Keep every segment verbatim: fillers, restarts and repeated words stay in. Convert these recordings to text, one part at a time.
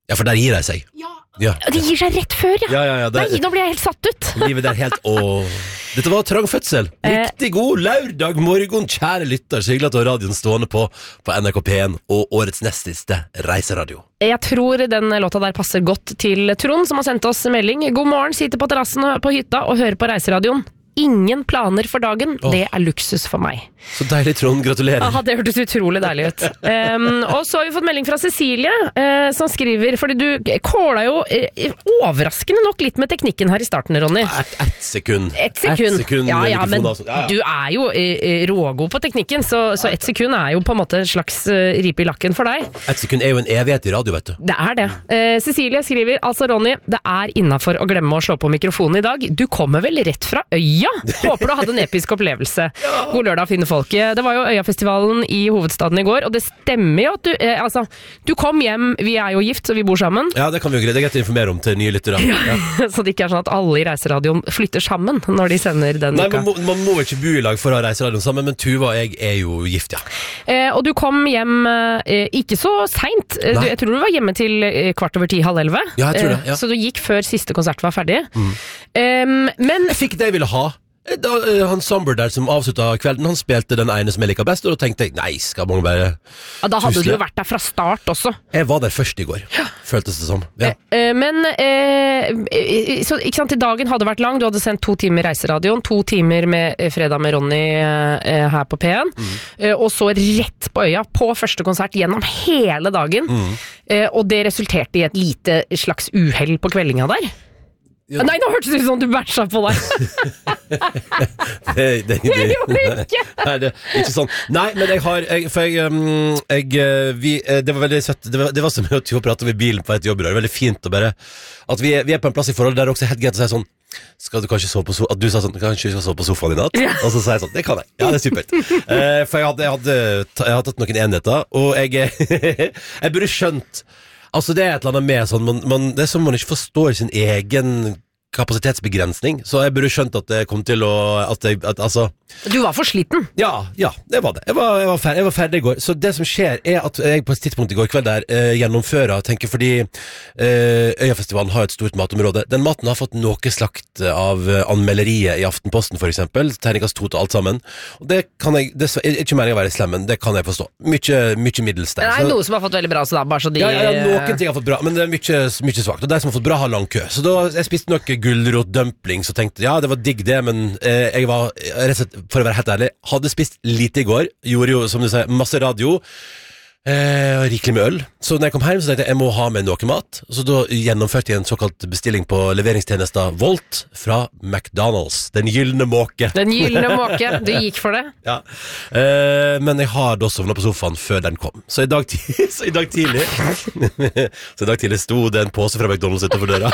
Ja, for der gir de seg. Ja, Ja. de gir seg rett før, ja. Ja, ja, ja, det, Nei, nå blir jeg helt satt ut. livet der helt å... Dette var trang fødsel. Riktig god lørdag morgen, kjære lytter. Så hyggelig at du har radioen stående på på N R K P én og årets nest siste reiseradio. Jeg tror den låta der passer godt til Trond, som har sendt oss melding. God morgen, sitter på terrassen på hytta og hører på reiseradioen. Ingen planer for dagen, Åh. det er luksus for meg. Så deilig, Trond. Gratulerer. Aha, det hørtes utrolig deilig ut. Um, og så har vi fått melding fra Cecilie, uh, som skriver, fordi du kåla jo uh, overraskende nok litt med teknikken her i starten, Ronny. Et, ett sekund. Et sekund. Et sekund ja, ja, men ja, ja. du er jo uh, rågod på teknikken, så, så ett sekund er jo på en måte et slags uh, ripe i lakken for deg. Et sekund er jo en evighet i radio, vet du. Det er det. Uh, Cecilie skriver, altså Ronny, det er innenfor å glemme å slå på mikrofonen i dag. Du kommer vel rett fra øya? Håper du hadde en episk opplevelse. God lørdag, fine folk. Det var jo Øyafestivalen i hovedstaden i går, og det stemmer jo at du, eh, altså, du kom hjem, vi er jo gift, så vi bor sammen. Ja, det kan vi jo greie. Det er greit å informere om til nye lyttere. Ja. Ja. Så det ikke er sånn at alle i reiseradioen flytter sammen når de sender den Nei, uka. man må, man må ikke bo i lag for å ha reiseradioen sammen, men Tuva og jeg er jo gift, ja. Eh, og du kom hjem eh, ikke så sent. Eh, du, jeg tror du var hjemme til eh, kvart over ti, halv elleve. Ja, jeg tror det, ja. Eh, så du gikk før siste konsert var ferdig. Mm. Um, men Jeg fikk det jeg ville ha. Da, uh, han Somber der som avsluttet kvelden, han spilte den ene som jeg liker best, og da tenkte jeg, nei, skal man bare ja, da hadde tusle? du jo vært der fra start også. Jeg var der først i går, føltes det som. Ja. Eh, men, eh, så ikke sant, dagen hadde vært lang, du hadde sendt to timer reiseradioen, to timer med eh, Fredag med Ronny eh, her på P én, Mm. eh, og så rett på øya, på første konsert gjennom hele dagen, Mm. eh, og det resulterte i et lite slags uheld på kveldinga der. Ja. Nei, nå hørtes det ut som du bæsja på deg. det, det, det, Det gjorde du ikke. Nei, det er ikke sånn. Nei, men jeg har jeg, For jeg, um, jeg vi, Det var veldig søtt. Det var, det var som å prate med bilen på et jobb. Det er veldig fint å bare At vi er, vi er på en plass i forhold der det også er helt greit å si sånn, skal du kanskje sove på so At du sa sånn, kanskje du skal sove på sofaen i natt? Ja. Og så sa jeg sånn, det kan jeg. Ja, det er supert. eh, For jeg hadde, jeg hadde Jeg hadde tatt noen enheter, og jeg Jeg burde skjønt. Altså det er et eller annet med sånn man, man, det er som man ikke forstår sin egen kapasitetsbegrensning. Så jeg burde skjønt at det kom til å at jeg, at, altså, Du var for sliten. Ja, ja, det var det. Jeg var, jeg var, ferdig, jeg var ferdig i går. Så det som skjer er at jeg på et tidspunkt i går kveld der eh, gjennomfører, tenker fordi eh, Øyafestivalen har et stort matområde. Den maten har fått noe slakt av eh, anmelderiet i Aftenposten for eksempel, terningkast to til alt sammen. Og det kan jeg, det er ikke meningen å være slem, men det kan jeg forstå. Mykje, mykje middels der. Det er Så- noe som har fått veldig bra, så da bare så de ja, ja, ja, noen ting har fått bra, men det er mykje, mykje svagt. Og de som har fått bra, har lang kø. Så da jeg spiste noe gulrotdumplings og tenkte, ja, det var digg det, men eh, jeg var, rett og slett, for å være helt ærlig, hadde spist lite i går. Gjorde jo, som du sier, masse radio. Eh, rikelig med øl. Så når jeg kom hjem, så tenkte jeg jeg må ha med noe mat. Så da gjennomførte jeg en såkalt bestilling på leveringstjenesta Volt fra McDonald's. Den gylne måke. Den gylne måke, du gikk for det. Ja. Eh, men jeg har da sovnet på sofaen før den kom. Så i dag, ti- så i dag tidlig Så i dag tidlig sto det en pose fra McDonald's utenfor døra.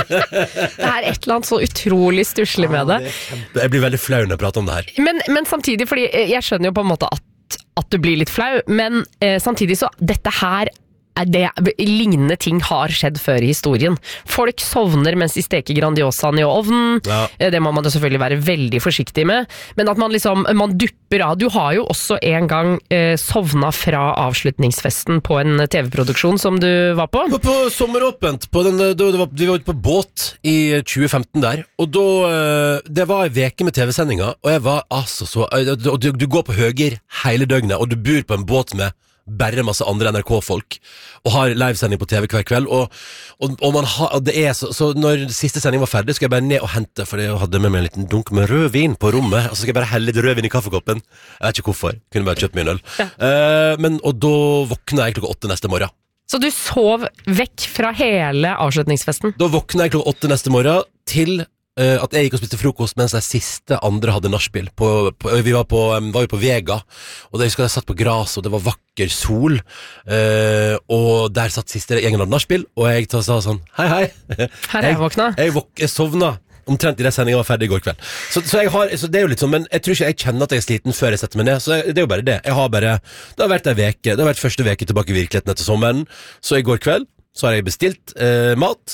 Det er et eller annet så utrolig stusslig med det. Jeg blir veldig flau når jeg prater om det her. Men, men samtidig, fordi jeg skjønner jo på en måte at, at du blir litt flau, men eh, samtidig så, dette her er det, lignende ting har skjedd før i historien. Folk sovner mens de steker Grandiosaen i ovnen, Ja. eh, det må man jo selvfølgelig være veldig forsiktig med, men at man liksom, man dupper av. Du har jo også en gang eh, sovna fra avslutningsfesten på en T V-produksjon som du var på. På, på sommeråpent på den, da, det var, Vi var ute på båt i tjue femten der. Og da eh, det var en veke med T V-sendinger, og jeg var altså så eh, du, du, du går på høyre hele døgnet, og du bor på en båt med bare masse andre N R K-folk og har livesending på T V hver kveld, og, og, og man har, det er så, så når siste sending var ferdig, skal jeg bare ned og hente, for jeg hadde med meg en liten dunk med rødvin på rommet, og så skal jeg bare helle litt rødvin i kaffekoppen. Jeg vet ikke hvorfor, kunne bare kjøpt meg en øl. Ja. Eh, men, og da våkna jeg klokka åtte neste morgen. Så du sov vekk fra hele avslutningsfesten? Da våkna jeg klokka åtte neste morgen til Uh, at jeg gikk og spiste frokost mens de siste andre hadde nachspiel. På, på, vi var på, um, var jo på Vega, og jeg husker jeg satt på gras, og det var vakker sol, uh, og der satt siste gjengen hadde nachspiel, og jeg sa sånn, hei hei. Her er jeg våkna. Jeg, våk, jeg sovna omtrent i det sendingen var ferdig i går kveld. Så, så, jeg har, så det er jo litt sånn, men jeg tror ikke jeg kjenner at jeg er sliten før jeg setter meg ned, så jeg, det er jo bare det. Jeg har bare, det har vært en veke, det har vært første veke tilbake i virkeligheten etter sommeren, så i går kveld så har jeg bestilt uh, mat,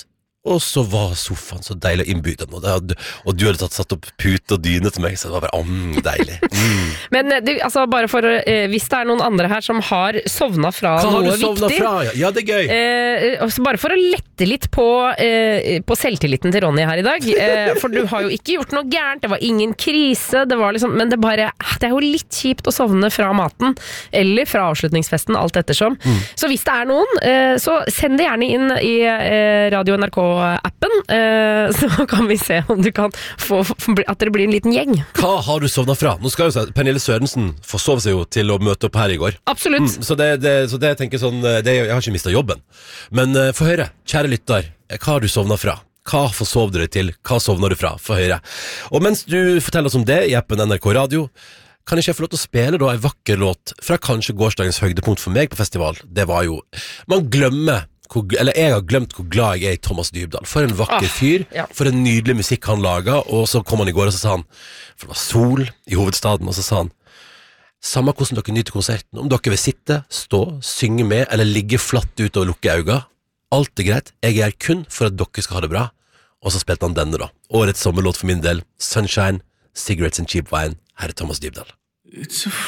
Og så var sofaen så deilig og innbydende, og, det hadde, og du hadde tatt, satt opp pute og dyne til meg, så det var bare mm, deilig. Mm. Men du, altså, bare for, eh, hvis det er noen andre her som har sovnet fra Hva noe har du sovnet viktig, fra? Ja, ja det er gøy. eh, altså bare for å lette litt på, eh, på selvtilliten til Ronny her i dag, eh, for du har jo ikke gjort noe gærent, det var ingen krise, det var liksom, men det, bare, det er jo litt kjipt å sovne fra maten, eller fra avslutningsfesten, alt ettersom. Mm. Så hvis det er noen, eh, så send det gjerne inn i eh, Radio N R K appen, eh, så kan vi se om du kan få at det blir en liten gjeng. Hva har du sovnet fra? Nå skal jo si Pernille Sørensen forsov seg jo til å møte opp her i går. Absolutt. Mm, så, det, det, så det jeg tenker sånn det, Jeg har ikke mistet jobben. Men uh, få høre, kjære lytter, hva har du sovnet fra? Hva forsov du deg til? Hva sovner du fra? Få høre. Og mens du forteller oss om det i appen N R K Radio, kan ikke jeg få lov til å spille da en vakker låt fra kanskje gårsdagens høydepunkt for meg på festival? Det var jo Man glemmer Hvor, eller jeg har glemt hvor glad jeg er i Thomas Dybdahl. For en vakker ah, fyr, ja. For en nydelig musikk han laget. Og så kom han i går og så sa han, for det var sol i hovedstaden, og så sa han, samme hvordan dere nyter konserten, om dere vil sitte, stå, synge med, eller ligge flatt ut og lukke øynene, alt er greit, jeg er kun for at dere skal ha det bra. Og så spilte han denne da, årets sommerlåt for min del, Sunshine, Cigarettes and Cheap Wine. Her er Thomas Dybdahl. It's a